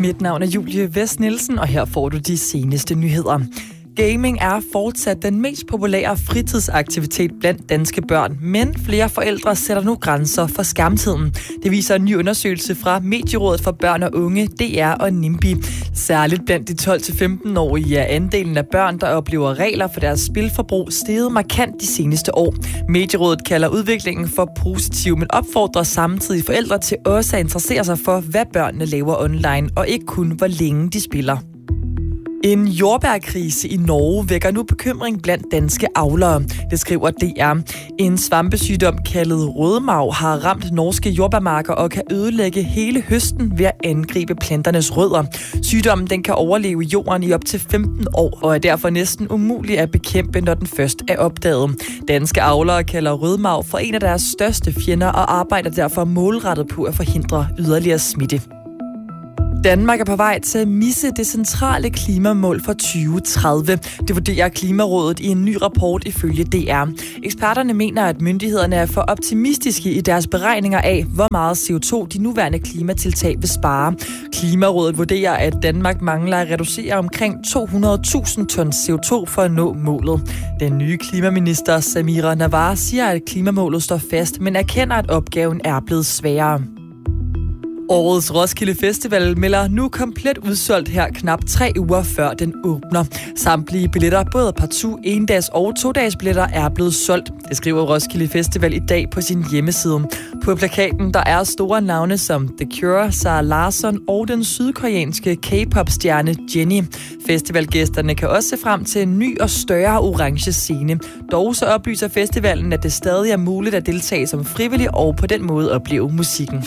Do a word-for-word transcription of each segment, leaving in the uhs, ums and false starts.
Mit navn er Julie Vest Nielsen, og her får du de seneste nyheder. Gaming er fortsat den mest populære fritidsaktivitet blandt danske børn, men flere forældre sætter nu grænser for skærmtiden. Det viser en ny undersøgelse fra Medierådet for Børn og Unge, D R og NIMBY. Særligt blandt de tolv til femten-årige er andelen af børn, der oplever regler for deres spilforbrug, steget markant de seneste år. Medierådet kalder udviklingen for positiv, men opfordrer samtidig forældre til også at interessere sig for, hvad børnene laver online, og ikke kun hvor længe de spiller. En jordbærkrise i Norge vækker nu bekymring blandt danske avlere, det skriver D R. En svampesygdom kaldet rødmarv har ramt norske jordbærmarker og kan ødelægge hele høsten ved at angribe planternes rødder. Sygdommen den kan overleve i jorden i op til femten år og er derfor næsten umulig at bekæmpe, når den først er opdaget. Danske avlere kalder rødmarv for en af deres største fjender og arbejder derfor målrettet på at forhindre yderligere smitte. Danmark er på vej til at misse det centrale klimamål for tyve tredive. Det vurderer Klimarådet i en ny rapport ifølge D R. Eksperterne mener, at myndighederne er for optimistiske i deres beregninger af, hvor meget C O to de nuværende klimatiltag vil spare. Klimarådet vurderer, at Danmark mangler at reducere omkring to hundrede tusind tons C O to for at nå målet. Den nye klimaminister Samira Navar siger, at klimamålet står fast, men erkender, at opgaven er blevet sværere. Årets Roskilde Festival melder nu komplet udsolgt her knap tre uger før den åbner. Samtlige billetter, både partout, endags og to-dages billetter, er blevet solgt. Det skriver Roskilde Festival i dag på sin hjemmeside. På plakaten der er store navne som The Cure, Zara Larsson og den sydkoreanske K-pop-stjerne Jennie. Festivalgæsterne kan også se frem til en ny og større orange scene. Dog så oplyser festivalen, at det stadig er muligt at deltage som frivillig og på den måde opleve musikken.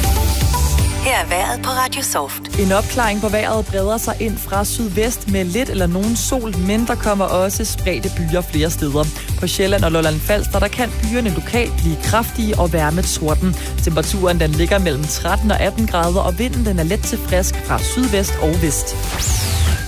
Her er vejret på Radio Soft. En opklaring på vejret breder sig ind fra sydvest med lidt eller nogen sol, men der kommer også spredte byer flere steder. På Sjælland og Lolland Falster, der kan byerne lokalt blive kraftige og være med torden. Temperaturen den ligger mellem tretten og atten grader, og vinden den er let til frisk fra sydvest og vest.